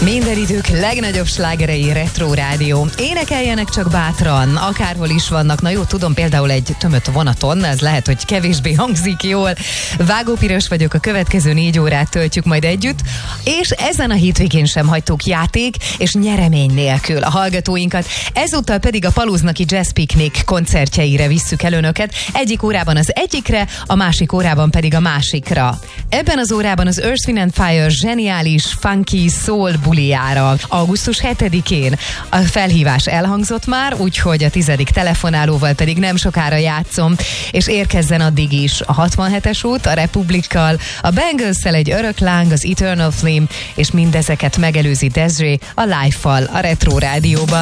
Minden idők legnagyobb slágerei Retro Rádió. Énekeljenek csak bátran, akárhol is vannak. Na jó, tudom, például egy tömött vonaton, ez lehet, hogy kevésbé hangzik jól. Vágó Piros vagyok, a következő 4 órát töltjük majd együtt, és ezen a hétvégén sem hagytuk játék és nyeremény nélkül a hallgatóinkat. Ezúttal pedig a Paluznaki Jazz Picnic koncertjeire visszük el önöket. Egyik órában az egyikre, a másik órában pedig a másikra. Ebben az órában az Earth, Wind & Fire zseniális, funky soul bulijára. Augusztus 7-én a felhívás elhangzott már, úgyhogy a 10. telefonálóval pedig nem sokára játszom, és érkezzen addig is a 67-es út, a Republikkal, a Bangles-szel egy örök láng, az Eternal Flame, és mindezeket megelőzi Desiree a Live-fal a Retro Rádióban.